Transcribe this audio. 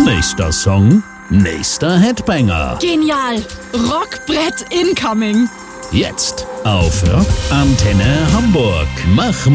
Nächster Song, nächster Headbanger. Genial. Rockbrett incoming. Jetzt auf Rock Antenne Hamburg. Mach